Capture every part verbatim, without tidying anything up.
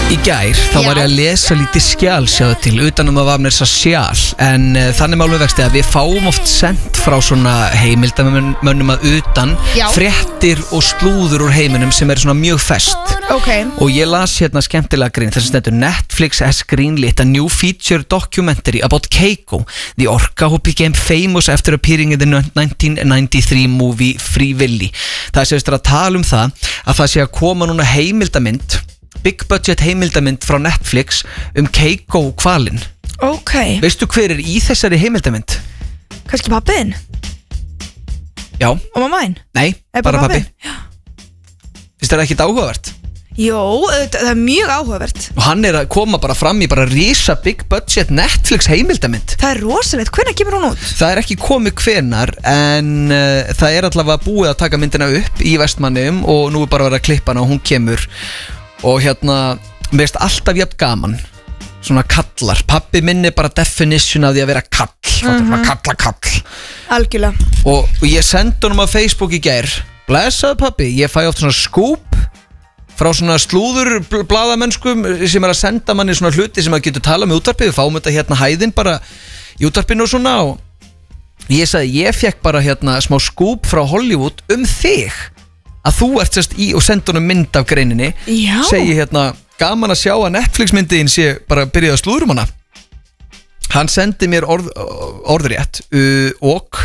Í gær, þá var ég að lesa lítið skjál sjáðu til, utanum að var með þessa skjál. En uh, þannig málum vexti að við fáum oft sendt frá svona heimildamönnum að utan Já. Fréttir og slúður úr heiminum sem er svona mjög fest. Okay. Og ég las hérna skemmtilega grein, þess að stendur Netflix has greenlit a new feature documentary about Keiko, the orca who became famous after appearing in the nineteen ninety-three movie Free Willy. Það er sérst að tala um það að það sé að koma núna heimildamynd, big budget heimildamynd frá Netflix um Keiko hvalinn. Ok. Veistu hver er í þessari heimildamynd? Kannski pappiðinn? Já. Og mammaðinn? Nei, er bara pappi. Já. Finnst það ekki áhugavert? Jó, það er mjög áhugavert. Og hann er að koma bara fram í bara risa big budget Netflix heimildamynd. Það er rosalegt, hvenær kemur hún út? Það er ekki komið hvenar, en uh, það er allavega búið að taka myndina upp í Vestmannum og nú er bara verið að klippa hana og hún kemur. Og hérna, mér finnst alltaf jafn gaman, svona kallar. Pappi minn er bara definition af því að vera kall, mm-hmm. kalla kall. Algjörlega. Og, og ég sendi honum á Facebook í gær, blessaðu pappi, ég fæ oft svona skúp frá svona slúður blaðamennskum sem er að senda manni svona hluti sem að getur tala með útvarpið. Við fáum þetta hérna hæðin bara í útvarpinu og svona, og ég sagði ég fekk bara hérna smá skúp frá Hollywood um þig, að þú ert sérst í, og sendi honum mynd af greininni. Já. Segi hérna, gaman að sjá að Netflix myndiðin sé bara byrjað að slúðrum hana. Hann sendi mér orð, orðrétt uh, og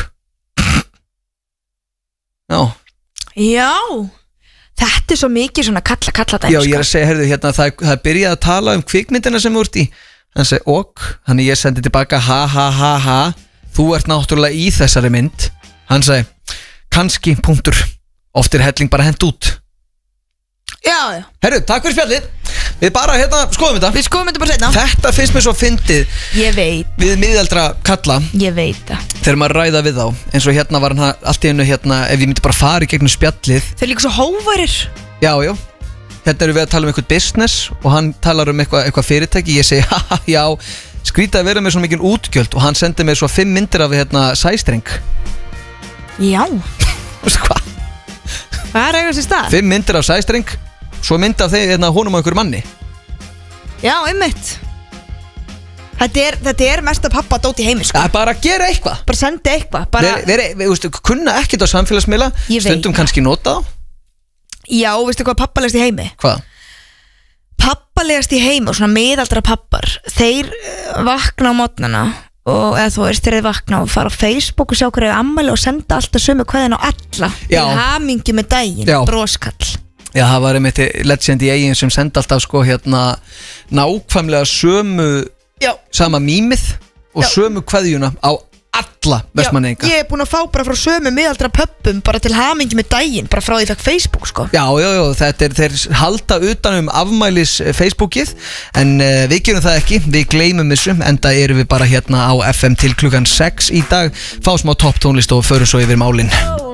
Já. Já. Þetta er svo mikið svona kalla kalla dæmi. Já, ég er að segja, herðu, hérna, það, það er byrjað að tala um kvikmyndina sem þú ert í. Hann segi, ok, þannig ég sendi tilbaka, ha, ha, ha, ha, þú ert náttúrulega í þessari mynd. Hann segi, kannski, punktur, oft er helling bara hent út. Já, já. Herru, takk fyrir spjallið. Við bara, hérna, skoðum þetta. Við skoðum þetta bara seinna. Þetta finnst mér svo fyndið. Ég veit. Við miðaldra kalla. Ég veit það. Þegar maður ræða við þá, eins og hérna var hann allt í einu hérna, ef ég myndi bara fara í gegnum spjallið. Þeir eru líka svo hóvarir. Já, já. Hérna erum við að tala um eitthvað business og hann talar um eitthvað, eitthvað fyrirtæki. Ég segi, haha, já, skrítið að vera með svo mikil útgjöld, og hann sendi mér svo fimm myndir af hérna sæstreng. Já. Hvað? Það er eiginlega sér stað. Fimm myndir af sæstreng, svo mynd af þeir hérna honum á einhver manni. Já, einmitt. Þetta er, þetta er mest að pappa dót í heimi, sko. Það er bara að gera eitthvað. Bara senda eitthvað. Bara... Veri, veri, við, veistu, kunna ekkert á samfélagsmiðla. Stundum kannski nota þá. Já, veistu hvað pappalegast í heimi? Hvað? Pappalegast í heimi og svona miðaldra pappar, þeir vakna á mótnana og eða þú veist, þeir eru vakna og fara á Facebook og sjá hverju ammæli og senda alltaf sömu kveðin á alla. Já. Til hamingju með daginn, Já. broskall. Já, það var einmitt legend í eigin sem senda alltaf sko hérna nákvæmlega sömu Já. Sama mýmið og Já. Sömu kveðjuna á alla Vestmannaeyinga. Ég er búin að fá bara frá sömu miðaldra pöppum bara til hamingju með daginn, bara frá því ég fekk Facebook, sko. Já, já, já, þetta er, þeir halda utan um afmælis Facebookið, en uh, við gerum það ekki, við gleymum þessu, enda erum við bara hérna á F M til klukkan sex í dag, fá smá topp tónlist og förum svo yfir málin.